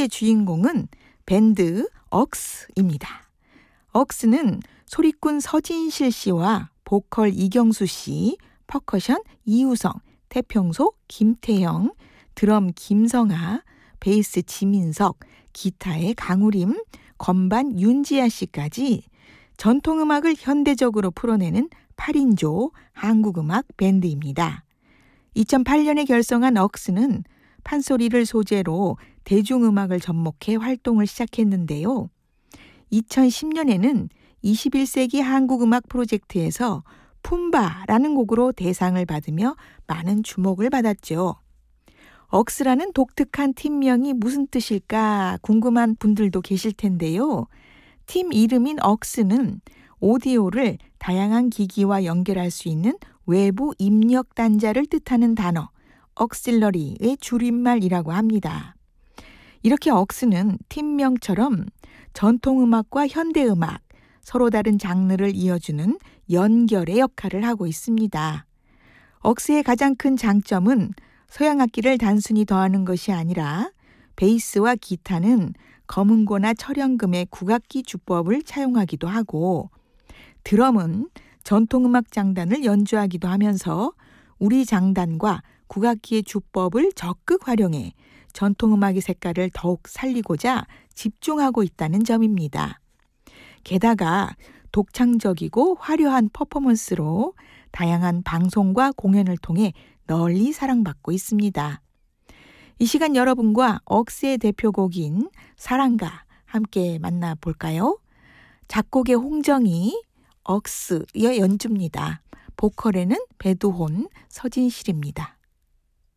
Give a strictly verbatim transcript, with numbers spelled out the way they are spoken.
곡의 주인공은 밴드 억스입니다. 억스는 소리꾼 서진실 씨와 보컬 이경수 씨, 퍼커션 이우성, 태평소 김태형, 드럼 김성아, 베이스 지민석, 기타의 강우림, 건반 윤지아 씨까지 전통음악을 현대적으로 풀어내는 팔 인조 한국음악 밴드입니다. 이천팔 년에 결성한 억스는 판소리를 소재로 대중음악을 접목해 활동을 시작했는데요. 이천십 년에는 이십일 세기 한국음악 프로젝트에서 품바라는 곡으로 대상을 받으며 많은 주목을 받았죠. 억스라는 독특한 팀명이 무슨 뜻일까 궁금한 분들도 계실 텐데요. 팀 이름인 억스는 오디오를 다양한 기기와 연결할 수 있는 외부 입력 단자를 뜻하는 단어 억실러리의 줄임말이라고 합니다. 이렇게 억스는 팀명처럼 전통음악과 현대음악, 서로 다른 장르를 이어주는 연결의 역할을 하고 있습니다. 억스의 가장 큰 장점은 서양 악기를 단순히 더하는 것이 아니라 베이스와 기타는 검은고나 철연금의 국악기 주법을 차용하기도 하고 드럼은 전통음악 장단을 연주하기도 하면서 우리 장단과 국악기의 주법을 적극 활용해 전통음악의 색깔을 더욱 살리고자 집중하고 있다는 점입니다. 게다가 독창적이고 화려한 퍼포먼스로 다양한 방송과 공연을 통해 널리 사랑받고 있습니다. 이 시간 여러분과 억스의 대표곡인 사랑가 함께 만나볼까요? 작곡의 홍정희, 억스의 연주입니다. 보컬에는 배두혼, 서진실입니다.